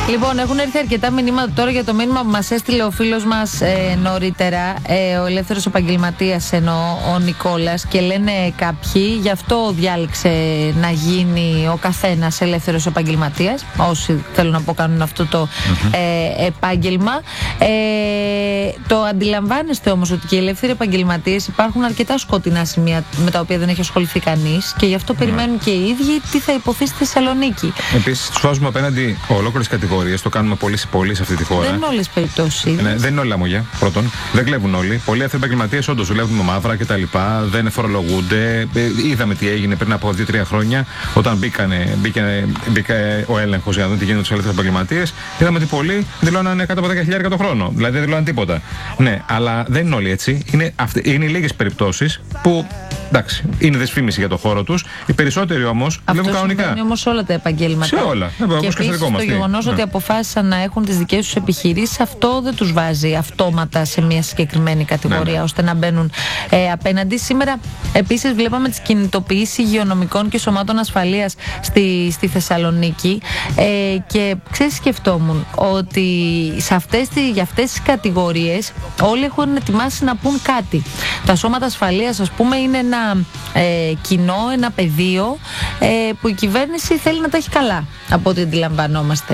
Λοιπόν, έχουν έρθει αρκετά μηνύματα τώρα για το μήνυμα που μας έστειλε ο φίλος μας νωρίτερα, ο ελεύθερος επαγγελματίας εννοώ, ο Νικόλας, και λένε κάποιοι, γι' αυτό διάλεξε να γίνει ο καθένας ελεύθερος επαγγελματίας, όσοι θέλουν να κάνουν αυτό το επάγγελμα. Το αντιλαμβάνεστε όμως ότι και οι ελεύθεροι επαγγελματίες υπάρχουν αρκετά σκοτεινά σημεία με τα οποία δεν έχει ασχοληθεί κανείς και γι' αυτό περιμένουν και οι ίδιοι τι θα υποθεί στη Θεσσαλονίκη. Επίσης, τους βάζουμε απέναντι ολόκληρες κατηγορίες, το κάνουμε πολύ σε αυτή τη χώρα. Δεν είναι όλες περιπτώσεις. Ναι, δεν είναι όλοι λαμόγια. Πρώτον, δεν κλέβουν όλοι. Πολλοί ελεύθεροι επαγγελματίες όντως δουλεύουν με μαύρα κτλ. Δεν φορολογούνται. Είδαμε τι έγινε πριν από 2-3 χρόνια όταν μπήκε ο έλεγχος για να δουν τι γίνεται με τους ελεύθερους επαγγελματίες. Είδαμε ότι πολλοί δηλώνανε κάτω από 10.000 το χρόνο. Δηλαδή δεν δηλώναν τίποτα. Ναι, αλλά δεν είναι όλοι έτσι. Είναι λίγες περιπτώσεις που. Εντάξει, είναι δεσφήμιση για το χώρο τους. Οι περισσότεροι όμως δουλεύουν κανονικά. Αυτό είναι όμως όλα τα επαγγέλματα. Σε όλα. Και επίσης το γεγονός ότι αποφάσισαν να έχουν τις δικές τους επιχειρήσεις, αυτό δεν τους βάζει αυτόματα σε μια συγκεκριμένη κατηγορία, ώστε να μπαίνουν απέναντι. Σήμερα επίσης βλέπαμε τις κινητοποιήσεις υγειονομικών και σωμάτων ασφαλείας στη Θεσσαλονίκη. Και ξέρεις, σκεφτόμουν ότι για αυτές τις κατηγορίες όλοι έχουν ετοιμάσει να πούν κάτι. Τα σώματα ασφαλείας, ας πούμε, είναι ένα κοινό, ένα πεδίο που η κυβέρνηση θέλει να τα έχει καλά, από ό,τι αντιλαμβανόμαστε.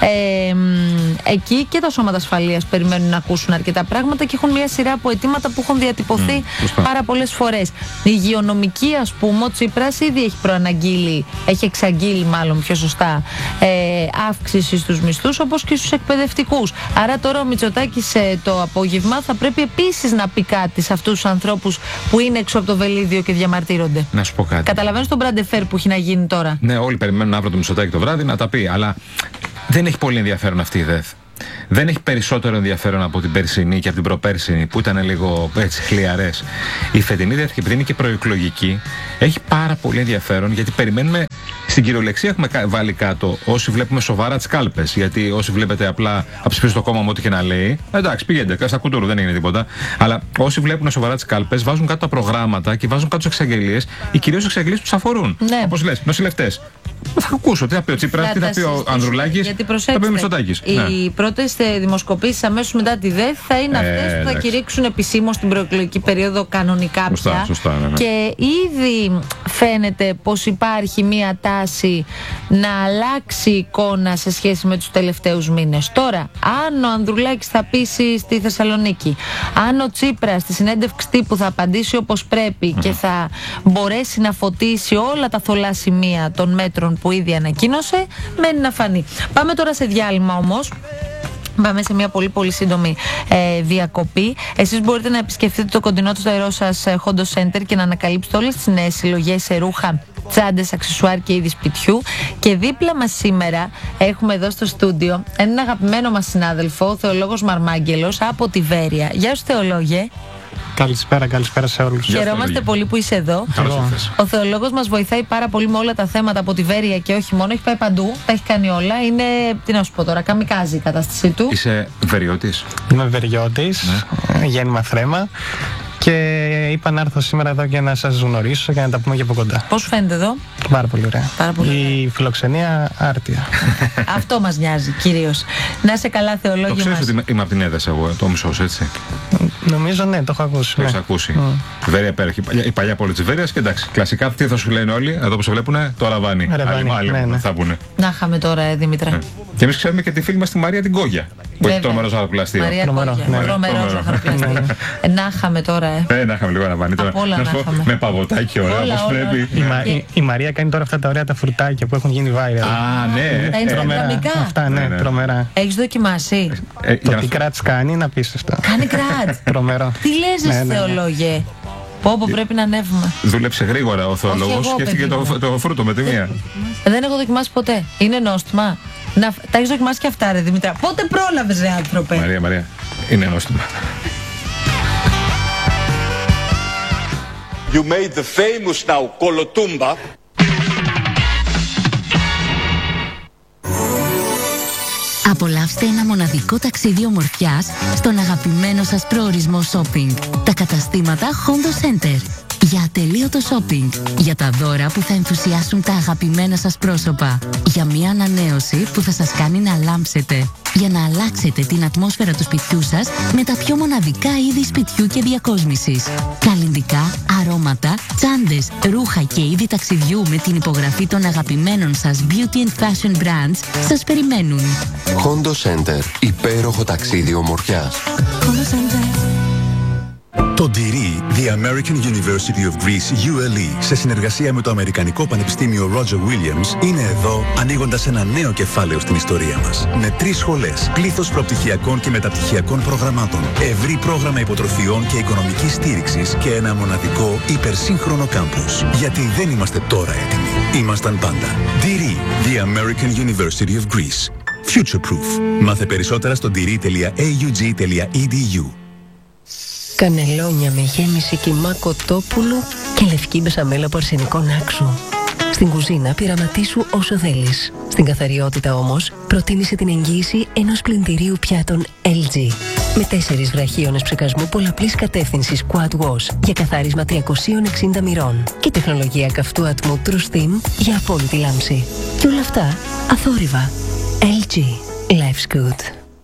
Εκεί και τα σώματα ασφαλείας περιμένουν να ακούσουν αρκετά πράγματα και έχουν μια σειρά από αιτήματα που έχουν διατυπωθεί πάρα πολλές φορές. Η υγειονομική, ας πούμε, ο Τσίπρας ήδη έχει εξαγγείλει μάλλον πιο σωστά αύξηση στους μισθούς, όπως και στους εκπαιδευτικούς. Άρα τώρα ο Μητσοτάκης το απόγευμα θα πρέπει επίσης να πει κάτι σε αυτούς τους ανθρώπους που είναι έξω από το βελίδιο και διαμαρτύρονται. Να σου πω κάτι. Καταλαβαίνεις τον μπραντεφέρ που έχει να γίνει τώρα. Ναι, όλοι περιμένουν αύριο το Μητσοτάκη το βράδυ να τα πει, αλλά δεν έχει πολύ ενδιαφέρον αυτή η ΔΕΘ. Δεν έχει περισσότερο ενδιαφέρον από την περσινή και από την προπέρσινη που ήταν λίγο έτσι χλιαρές. Η φετινή ΔΕΘ, επειδή είναι και προεκλογική, έχει πάρα πολύ ενδιαφέρον γιατί περιμένουμε. Στην κυριολεξία έχουμε βάλει κάτω όσοι βλέπουμε σοβαρά τις κάλπες. Γιατί όσοι βλέπετε απλά ψηφίσουν το κόμμα μου ό,τι και να λέει, εντάξει, πηγαίνετε, στα κουτούρου δεν έγινε τίποτα. Αλλά όσοι βλέπουν σοβαρά τις κάλπες βάζουν κάτω τα προγράμματα και βάζουν κάτω τις εξαγγελίες, οι κυρίως εξαγγελίες που τους αφορούν. Ναι. Όπως λες, νοσηλευτές. Θα ακούσω τι θα πει ο Τσίπρας, τι θα πει ο Ανδρουλάκης, θα πει ο Μητσοτάκης. Οι πρώτες δημοσκοπήσεις αμέσως μετά τη ΔΕΘ θα είναι αυτές που θα κηρύξουν επισήμως την προεκλογική περίοδο κανονικά πια. Σωστά, ναι. Και ήδη φαίνεται πως υπάρχει μία τάση να αλλάξει η εικόνα σε σχέση με τους τελευταίους μήνες. Τώρα, αν ο Ανδρουλάκης θα πείσει στη Θεσσαλονίκη, αν ο Τσίπρας στη συνέντευξη τύπου θα απαντήσει όπως πρέπει και θα μπορέσει να φωτίσει όλα τα θολά σημεία των μέτρων που ήδη ανακοίνωσε, μένει να φανεί. Πάμε τώρα σε διάλειμμα όμως. Πάμε σε μια πολύ πολύ σύντομη διακοπή. Εσείς μπορείτε να επισκεφτείτε το κοντινό του σταθερό σας Hondo Center και να ανακαλύψετε όλες τις νέες συλλογές σε ρούχα, τσάντες, αξεσουάρ και είδη σπιτιού. Και δίπλα μας σήμερα έχουμε εδώ στο στούντιο έναν αγαπημένο μας συνάδελφο, ο Θεολόγος Μαρμάγγελος από τη Βέρεια. Γεια σου, Θεολόγε. Καλησπέρα σε όλους. Χαιρόμαστε πολύ που είσαι εδώ. Ο Θεολόγος μας βοηθάει πάρα πολύ με όλα τα θέματα από τη Βέρεια και όχι μόνο. Έχει πάει παντού, τα έχει κάνει όλα. Είναι, τι να σου πω τώρα, καμικάζι η κατάστασή του. Είσαι Βεριώτης? Είμαι Βεριώτης, γέννημα Θρέμα. Και είπα να έρθω σήμερα εδώ και να σας γνωρίσω και να τα πούμε και από κοντά. Πώς σου φαίνεται εδώ? Πάρα πολύ ωραία. Η φιλοξενία άρτια. Αυτό μας νοιάζει κυρίως. Να είσαι καλά, Θεολόγη. Το ξέρεις ότι είμαι από την Έδεσα εγώ, το μισός, έτσι? Νομίζω ναι, το έχω ακούσει. Το έχεις ακούσει. Βέρεια υπέροχη. Η παλιά πόλη της Βέρειας και εντάξει, κλασικά τι θα σου λένε όλοι, εδώ που σε βλέπουνε, το Ραβάνι. Άλλοι θα πούνε. Να είχαμε τώρα, Δημήτρα. Και εμείς ξέρουμε και τη φίλη μας τη Μαρία την Κόγια. Που έχει τρομερό ζαχαροπλαστείο. Τρομερό ζαχαροπλαστείο. Να είχαμε τώρα. Να είχαμε λίγο Ραβάνι τώρα. Με παγωτάκι, ωραία, όπως πρέπει. Η Μαρία κάνει τώρα αυτά τα ωραία τα φρουτάκια που έχουν γίνει viral. Α, ναι. Τα Instagramικά. Αυτά, ναι, τρομερά. Έχεις δοκιμάσει? Το τι κράτς κάνει είναι απίστευτο. Κάνει κράτς. Τρομερό. Τι λες, Θεολόγε? Πόπο πρέπει να ανέβουμε. Δούλεψε γρήγορα ο Θεολόγος, σκέφτηκε το φρούτο με τη μία. Δεν έχω δοκιμάσει ποτέ. Είναι νόστιμα? Τα έχεις δοκιμάσει και αυτά, ρε Δημήτρα? Πότε πρόλαβες, ρε άνθρωπε? Μαρία, είναι νόστιμα. You made the famous now Kolotumba. Απολαύστε ένα μοναδικό ταξίδι ομορφιάς στον αγαπημένο σας προορισμό shopping. Τα καταστήματα Hondo Center. Για ατελείωτο shopping, για τα δώρα που θα ενθουσιάσουν τα αγαπημένα σας πρόσωπα, για μια ανανέωση που θα σας κάνει να λάμψετε, για να αλλάξετε την ατμόσφαιρα του σπιτιού σας με τα πιο μοναδικά είδη σπιτιού και διακόσμησης. Καλλυντικά, αρώματα, τσάντες, ρούχα και είδη ταξιδιού με την υπογραφή των αγαπημένων σας beauty and fashion brands σας περιμένουν. Hondo Center. Υπέροχο ταξίδι ομορφιάς. Hondo Center. Το DIRI, The American University of Greece, ULE, σε συνεργασία με το Αμερικανικό Πανεπιστήμιο Roger Williams, είναι εδώ ανοίγοντας ένα νέο κεφάλαιο στην ιστορία μας. Με 3 σχολές, πλήθος προπτυχιακών και μεταπτυχιακών προγραμμάτων, ευρύ πρόγραμμα υποτροφιών και οικονομικής στήριξης και ένα μοναδικό υπερσύγχρονο κάμπους. Γιατί δεν είμαστε τώρα έτοιμοι. Ήμασταν πάντα. DIRI, The American University of Greece. Future-proof. Μάθε περισσότερα στο diri.aug.edu. Κανελόνια με γέμιση κιμά κοτόπουλου και λευκή μπεσαμέλα από αρσενικό νάξου. Στην κουζίνα πειραματίσου όσο θέλεις. Στην καθαριότητα όμως προτίμησε την εγγύηση ενός πλυντηρίου πιάτων LG. Με 4 βραχίονες ψεκασμού πολλαπλής κατεύθυνσης Quad Wash για καθάρισμα 360 μοιρών και τεχνολογία καυτού ατμού True Steam για απόλυτη λάμψη. Και όλα αυτά αθόρυβα. LG. Life's good.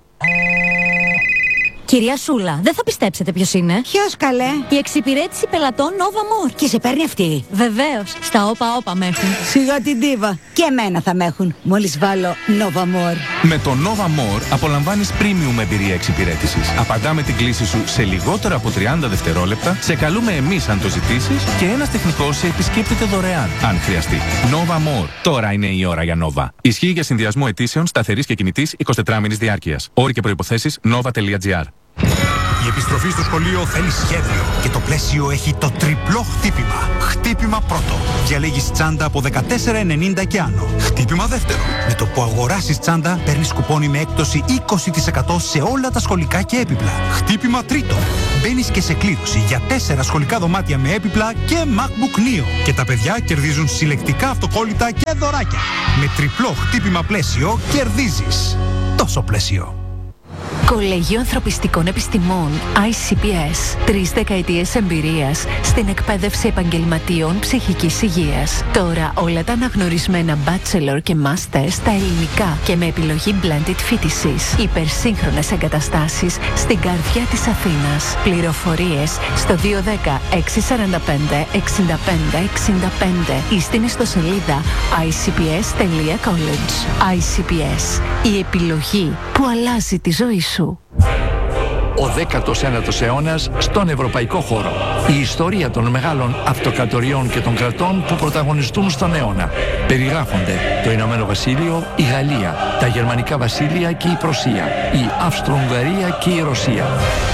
Κυρία Σούλα, δεν θα πιστέψετε ποιος είναι. Ποιος καλέ? Η εξυπηρέτηση πελατών Nova More. Και σε παίρνει αυτή? Βεβαίως, στα όπα με έχουν. Σιγά την τίβα. Και εμένα θα με έχουν. Μόλις βάλω Nova More. Με το Nova More απολαμβάνεις premium εμπειρία εξυπηρέτησης. Απαντάμε την κλήση σου σε λιγότερο από 30 δευτερόλεπτα, σε καλούμε εμείς αν το ζητήσεις και ένας τεχνικός σε επισκέπτεται δωρεάν, αν χρειαστεί. Nova More. Τώρα είναι η ώρα για Nova. Ισχύει για συνδυασμό αιτήσεων σταθερής και κινητής 24 μήνης διάρκειας. Όροι και προϋποθέσεις nova.gr. Η επιστροφή στο σχολείο θέλει σχέδιο και το πλαίσιο έχει το τριπλό χτύπημα. Χτύπημα πρώτο. Διαλέγεις τσάντα από 14,90 και άνω. Χτύπημα δεύτερο. Με το που αγοράσεις τσάντα παίρνεις κουπόνι με έκπτωση 20% σε όλα τα σχολικά και έπιπλα. Χτύπημα τρίτο. Μπαίνεις και σε κλήρωση για 4 σχολικά δωμάτια με έπιπλα και MacBook Neo. Και τα παιδιά κερδίζουν συλλεκτικά αυτοκόλλητα και δωράκια. Με τριπλό χτύπημα πλαίσιο κερδίζεις. Τόσο πλαίσιο. Κολέγιο Ανθρωπιστικών Επιστημών ICPS. 3 δεκαετίες εμπειρίας στην εκπαίδευση επαγγελματίων ψυχικής υγείας. Τώρα όλα τα αναγνωρισμένα bachelor και master στα ελληνικά και με επιλογή blended φοιτησής. Υπερσύγχρονες εγκαταστάσεις στην καρδιά της Αθήνας. Πληροφορίες στο 210 645 65 65 ή στην ιστοσελίδα icps.college. ICPS. Η επιλογή που αλλάζει τη ζωή σου. Ο 19ος αιώνας στον ευρωπαϊκό χώρο. Η ιστορία των μεγάλων αυτοκρατοριών και των κρατών που πρωταγωνιστούν στον αιώνα. Περιγράφονται το Ηνωμένο Βασίλειο, η Γαλλία, τα Γερμανικά Βασίλεια και η Πρωσία, η Αυστρο-Ουγγαρία και η Ρωσία.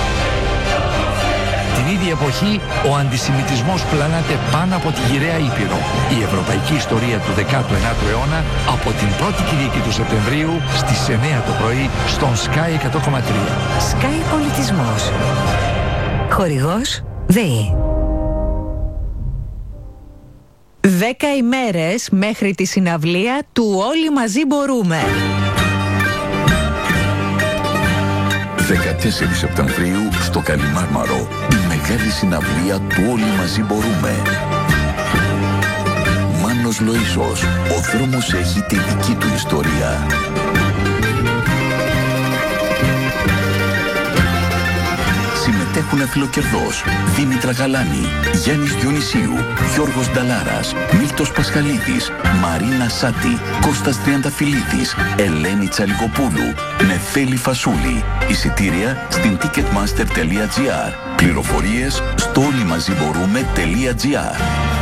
Την ίδια εποχή, ο αντισημιτισμός πλανάται πάνω από τη γυραιά Ήπειρο. Η ευρωπαϊκή ιστορία του 19ου αιώνα από την πρώτη Κυριακή του Σεπτεμβρίου στις 9 το πρωί στον Sky 100,3. Sky Πολιτισμός. Χορηγός ΔΕΗ. 10 ημέρες μέχρι τη συναυλία του Όλοι Μαζί Μπορούμε. 14 Σεπτεμβρίου στο Καλιμάρμαρο, η μεγάλη συναυλία του Όλοι Μαζί Μπορούμε. Μάνος Λοΐσος, ο δρόμος έχει τη δική του ιστορία. Συμμετέχουν Αφιλοκερδός, Δήμητρα Γαλάνη, Γιάννης Διονυσίου, Γιώργος Νταλάρας, Μίλτος Πασχαλίδης, Μαρίνα Σάτη, Κώστας Τριανταφυλλίδης, Ελένη Τσαλικοπούλου, Νεφέλη Φασούλη. Εισιτήρια στην ticketmaster.gr. Πληροφορίες στο όλημαζιμπορούμε.gr.